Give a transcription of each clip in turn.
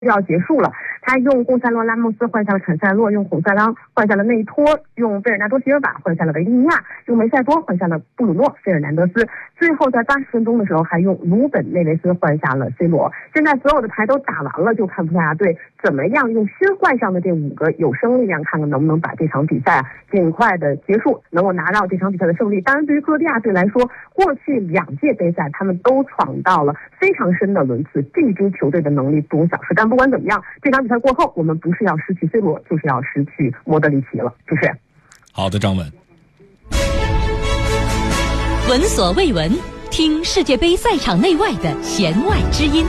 要结束了。他用贡萨洛拉莫斯换下了坎塞洛，用孔塞拉换下了内托，用贝尔纳多席尔瓦换下了维利尼亚，用梅塞多换下了布鲁诺费尔南德斯，最后在80分钟的时候还用鲁本内维斯换下了 C 罗。现在所有的牌都打完了，就看葡萄牙队怎么样用新换上的这5个有生力量，看看能不能把这场比赛尽快的结束，能够拿到这场比赛的胜利。当然，对于克罗地亚队来说，过去2届杯赛他们都闯到了非常深的轮次，这支球队的能力不容小视。但不管怎么样，这场比赛过后，我们不是要失去 C 罗，就是要失去莫德里奇了，主持人。 好的，张文。 闻所未闻，听世界杯赛场内外的弦外之音。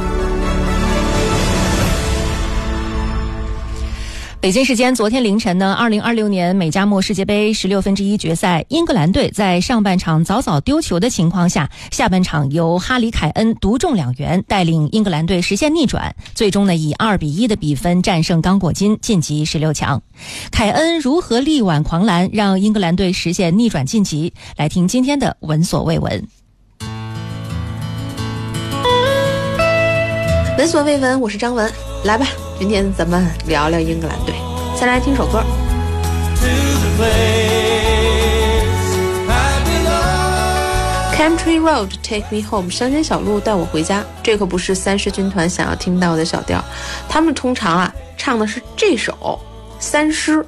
北京时间昨天凌晨呢，2026年美加墨世界杯16分之一决赛，英格兰队在上半场早早丢球的情况下，下半场由哈里凯恩独中2元，带领英格兰队实现逆转，最终呢以2-1的比分战胜刚果金，晋级16强。凯恩如何力挽狂澜，让英格兰队实现逆转晋级？来听今天的闻所未闻。 闻所未闻，我是张文，来吧，今天咱们聊聊英格兰队。先来听首歌。Country Road Take Me Home， 乡间小路带我回家。这可不是三狮军团想要听到的小调，他们通常唱的是这首三狮。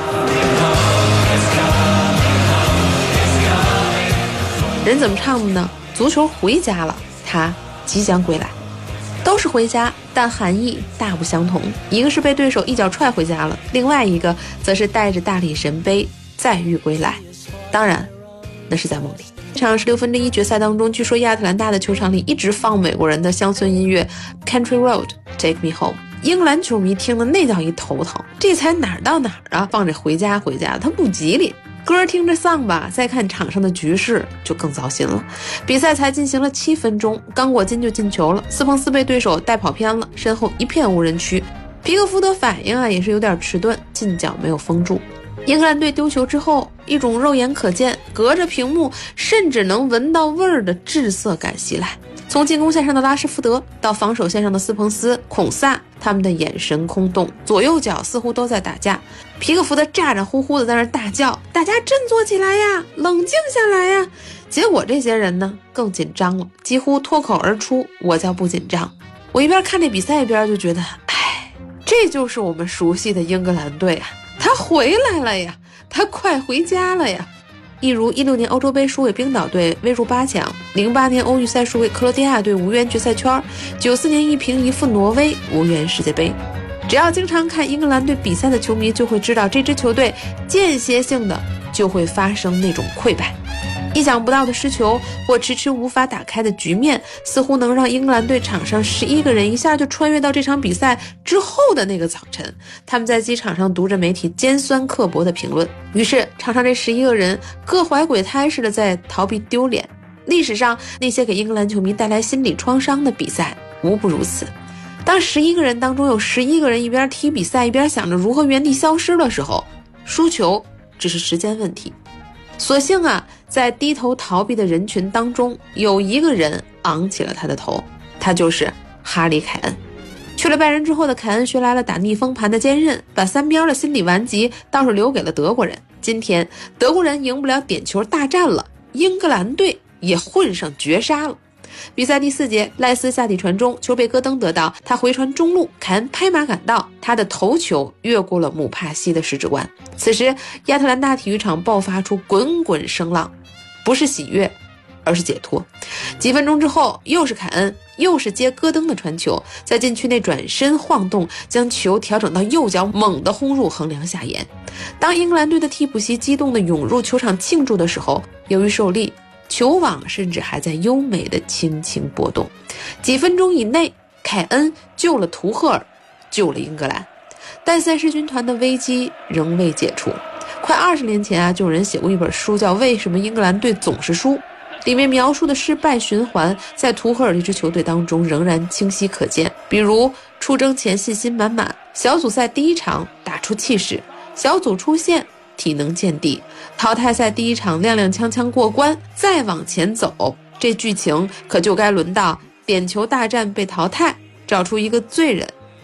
人怎么唱的呢？足球回家了，他即将归来。都是回家，但含义大不相同。一个是被对手一脚踹回家了，另外一个则是带着大力神杯再遇归来。当然，那是在梦里。这场16分之一决赛当中，据说亚特兰大的球场里一直放美国人的乡村音乐 Country Road Take Me Home。英格兰球迷听的那叫一头疼，这才哪儿到哪儿啊？放着回家回家，他不吉利。歌听着丧吧，再看场上的局势就更糟心了。比赛才进行了7分钟，刚果金就进球了，斯彭斯被对手带跑偏了，身后一片无人区。皮克福德反应也是有点迟钝，进脚没有封住。英格兰队丢球之后，一种肉眼可见、隔着屏幕甚至能闻到味儿的滞涩感袭来。从进攻线上的拉什福德到防守线上的斯彭斯、孔萨，他们的眼神空洞，左右脚似乎都在打架。皮克福德咋咋呼呼的在那大叫：“大家振作起来呀，冷静下来呀！”结果这些人呢更紧张了，几乎脱口而出：“我叫不紧张。”我一边看这比赛一边就觉得，这就是我们熟悉的英格兰队啊，他回来了呀，他快回家了呀。一如16年欧洲杯输给冰岛队未入8强，08年欧预赛输给克罗地亚队无缘决赛圈，94年1平1负挪威无缘世界杯。只要经常看英格兰队比赛的球迷就会知道，这支球队间歇性的就会发生那种溃败。意想不到的失球或迟迟无法打开的局面，似乎能让英格兰队场上11个人一下就穿越到这场比赛之后的那个早晨。他们在机场上读着媒体尖酸刻薄的评论，于是场上这11个人各怀鬼胎似的在逃避丢脸。历史上那些给英格兰球迷带来心理创伤的比赛无不如此。当11个人当中有11个人一边踢比赛一边想着如何原地消失的时候，输球只是时间问题。所幸在低头逃避的人群当中，有一个人昂起了他的头，他就是哈里凯恩。去了拜仁之后的凯恩学来了打逆风盘的坚韧，把3边的心理顽疾倒是留给了德国人。今天德国人赢不了点球大战了，英格兰队也混上绝杀了。比赛第4节，赖斯下底传中，球被戈登得到，他回传中路，凯恩拍马赶到，他的头球越过了姆帕西的十指关。此时亚特兰大体育场爆发出滚滚声浪，不是喜悦而是解脱。几分钟之后，又是凯恩，又是接戈登的传球，在禁区内转身晃动，将球调整到右脚，猛地轰入横梁下沿。当英格兰队的替补席激动地涌入球场庆祝的时候，由于受力，球网甚至还在优美的轻轻波动。几分钟以内，凯恩救了图赫尔，救了英格兰，但三狮军团的危机仍未解除。快20年前就有人写过一本书叫《为什么英格兰队总是输》，里面描述的失败循环在图赫尔这支球队当中仍然清晰可见。比如出征前信心满满，小组赛第1场打出气势，小组出线体能见底，淘汰赛第1场踉踉跄跄过关，再往前走，这剧情可就该轮到点球大战被淘汰，找出一个罪人